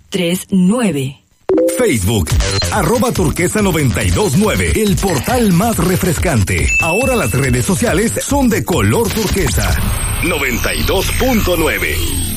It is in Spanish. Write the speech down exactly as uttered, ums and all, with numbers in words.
tres nueve. Facebook, arroba turquesa noventa y dos nueve, el portal más refrescante. Ahora las redes sociales son de color turquesa. noventa y dos punto nueve.